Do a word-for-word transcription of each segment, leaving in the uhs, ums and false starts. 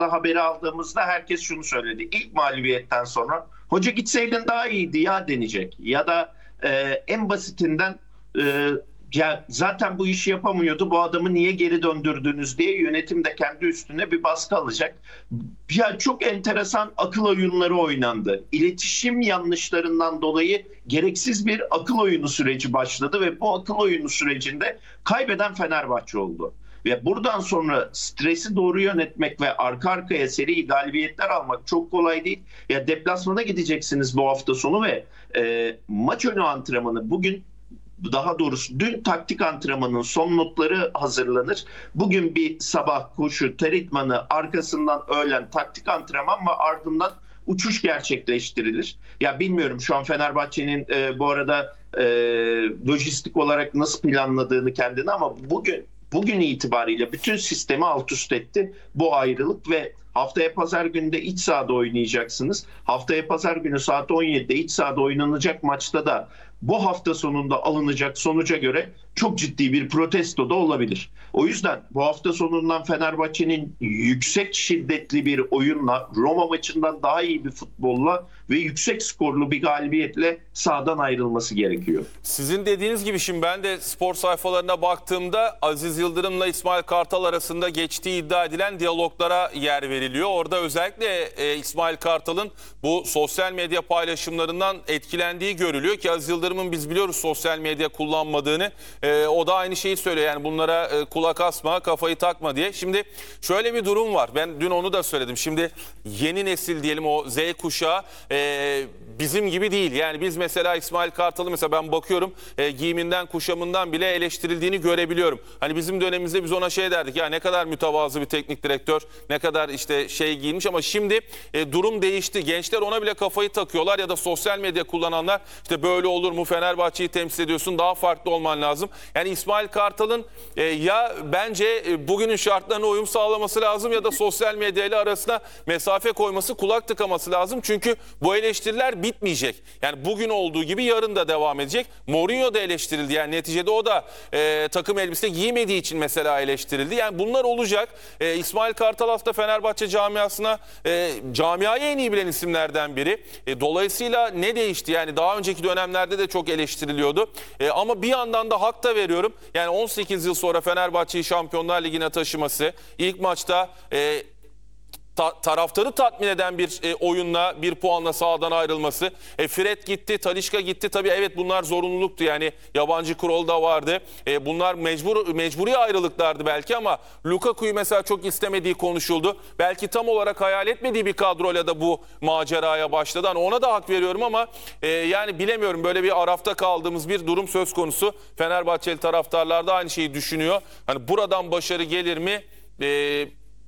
haberi aldığımızda herkes şunu söyledi. İlk mağlubiyetten sonra hoca gitseydin daha iyiydi ya denecek. Ya da e, en basitinden e, ya zaten bu işi yapamıyordu, bu adamı niye geri döndürdünüz diye yönetim de kendi üstüne bir baskı alacak. Ya çok enteresan akıl oyunları oynandı. İletişim yanlışlarından dolayı gereksiz bir akıl oyunu süreci başladı ve bu akıl oyunu sürecinde kaybeden Fenerbahçe oldu. Ve buradan sonra stresi doğru yönetmek ve arka arkaya seri galibiyetler almak çok kolay değil. Ya deplasmana gideceksiniz bu hafta sonu ve e, maç önü antrenmanı bugün, daha doğrusu dün taktik antrenmanın son notları hazırlanır. Bugün bir sabah koşu, ter idmanı, arkasından öğlen taktik antrenman ve ardından uçuş gerçekleştirilir. Ya bilmiyorum şu an Fenerbahçe'nin e, bu arada e, lojistik olarak nasıl planladığını kendini, ama bugün bugün itibariyle bütün sistemi alt üst etti bu ayrılık ve haftaya pazar günü de iç sahada oynayacaksınız. Haftaya pazar günü saat on yedide iç sahada oynanacak maçta da bu hafta sonunda alınacak sonuca göre çok ciddi bir protesto da olabilir. O yüzden bu hafta sonundan Fenerbahçe'nin yüksek şiddetli bir oyunla, Roma maçından daha iyi bir futbolla ve yüksek skorlu bir galibiyetle sahadan ayrılması gerekiyor. Sizin dediğiniz gibi şimdi ben de spor sayfalarına baktığımda Aziz Yıldırım'la İsmail Kartal arasında geçtiği iddia edilen diyaloglara yer veriliyor. Orada özellikle e, İsmail Kartal'ın bu sosyal medya paylaşımlarından etkilendiği görülüyor ki Aziz Yıldırım'ın biz biliyoruz sosyal medya kullanmadığını. E, o da aynı şeyi söylüyor, yani bunlara e, kulak asma, kafayı takma diye. Şimdi şöyle bir durum var, ben dün onu da söyledim. Şimdi yeni nesil diyelim, o Z kuşağı e, bizim gibi değil. Yani biz mesela İsmail Kartal'ı mesela ben bakıyorum e, giyiminden kuşamından bile eleştirildiğini görebiliyorum. Hani bizim dönemimizde biz ona şey derdik ya, ne kadar mütevazı bir teknik direktör, ne kadar işte şey giymiş, ama şimdi e, durum değişti. Gençler ona bile kafayı takıyorlar ya da sosyal medya kullananlar işte böyle olur mu, Fenerbahçe'yi temsil ediyorsun, daha farklı olman lazım. Yani İsmail Kartal'ın e, ya bence e, bugünün şartlarına uyum sağlaması lazım ya da sosyal medyayla arasına mesafe koyması, kulak tıkaması lazım. Çünkü bu eleştiriler bitmeyecek. Yani bugün olduğu gibi yarın da devam edecek. Mourinho da eleştirildi. Yani neticede o da e, takım elbise giymediği için mesela eleştirildi. Yani bunlar olacak. E, İsmail Kartal aslında Fenerbahçe camiasına, e, camiayı en iyi bilen isimlerden biri. E, dolayısıyla ne değişti? Yani daha önceki dönemlerde de çok eleştiriliyordu. E, ama bir yandan da hak da veriyorum. Yani on sekiz yıl sonra Fenerbahçe'yi Şampiyonlar Ligi'ne taşıması, ilk maçta E, Ta, taraftarı tatmin eden bir e, oyunla, bir puanla sahadan ayrılması. E, Fred gitti, Talisca gitti. Tabii evet, bunlar zorunluluktu. Yani yabancı kuralı da vardı. E, bunlar mecbur mecburi ayrılıklardı belki, ama Lukaku'yu mesela çok istemediği konuşuldu. Belki tam olarak hayal etmediği bir kadroyla da bu maceraya başladı. Hani ona da hak veriyorum ama e, yani bilemiyorum, böyle bir arafta kaldığımız bir durum söz konusu. Fenerbahçeli taraftarlar da aynı şeyi düşünüyor. Hani buradan başarı gelir mi? E,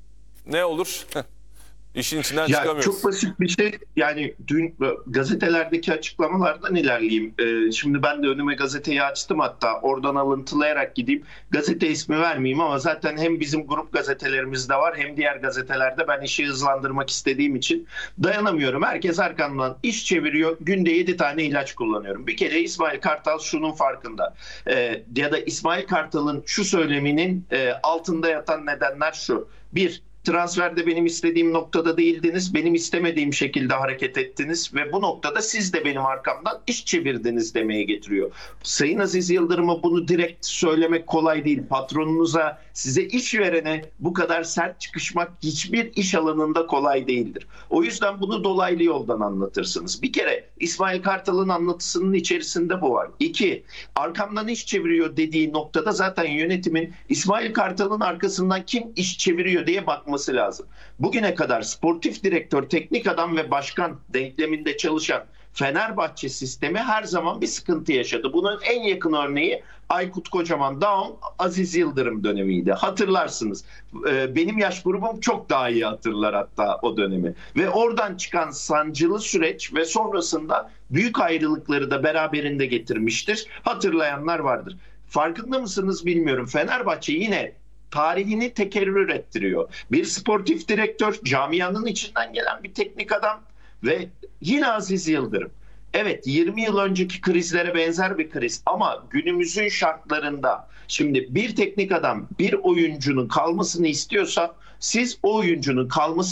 ne olur? İşin içinden ya çıkamıyoruz. Çok basit bir şey. Yani dün gazetelerdeki açıklamalardan ilerleyeyim. Ee, şimdi ben de önüme gazeteyi açtım, hatta oradan alıntılayarak gideyim. Gazete ismi vermeyeyim ama zaten hem bizim grup gazetelerimizde var hem diğer gazetelerde, ben işi hızlandırmak istediğim için dayanamıyorum. Herkes arkamdan iş çeviriyor. Günde yedi tane ilaç kullanıyorum. Bir kere İsmail Kartal şunun farkında. Ee, ya da İsmail Kartal'ın şu söyleminin e, altında yatan nedenler şu. Bir, transferde benim istediğim noktada değildiniz. Benim istemediğim şekilde hareket ettiniz ve bu noktada siz de benim arkamdan iş çevirdiniz demeye getiriyor. Sayın Aziz Yıldırım'a bunu direkt söylemek kolay değil. Patronunuza, size iş verene bu kadar sert çıkışmak hiçbir iş alanında kolay değildir. O yüzden bunu dolaylı yoldan anlatırsınız. Bir kere İsmail Kartal'ın anlatısının içerisinde bu var. İki, arkamdan iş çeviriyor dediği noktada zaten yönetimin İsmail Kartal'ın arkasından kim iş çeviriyor diye bakması lazım. Bugüne kadar sportif direktör, teknik adam ve başkan denkleminde çalışan Fenerbahçe sistemi her zaman bir sıkıntı yaşadı. Bunun en yakın örneği Aykut Kocaman, Daum, Aziz Yıldırım dönemiydi. Hatırlarsınız. Benim yaş grubum çok daha iyi hatırlar hatta o dönemi. Ve oradan çıkan sancılı süreç ve sonrasında büyük ayrılıkları da beraberinde getirmiştir. Hatırlayanlar vardır. Farkında mısınız bilmiyorum. Fenerbahçe yine tarihini tekerrür ettiriyor. Bir sportif direktör, camianın içinden gelen bir teknik adam ve yine Aziz Yıldırım. Evet, yirmi yıl önceki krizlere benzer bir kriz ama günümüzün şartlarında şimdi bir teknik adam bir oyuncunun kalmasını istiyorsa Siz o oyuncunun kalması